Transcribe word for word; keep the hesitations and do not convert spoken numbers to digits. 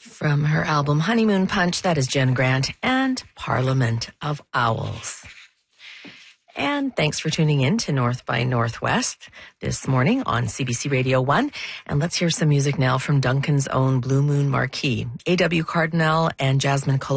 From her album Honeymoon Punch, that is Jen Grant and Parliament of Owls. And thanks for tuning in to North by Northwest this morning on C B C Radio one. And let's hear some music now from Duncan's own Blue Moon Marquee. A W Cardinal and Jasmine Col-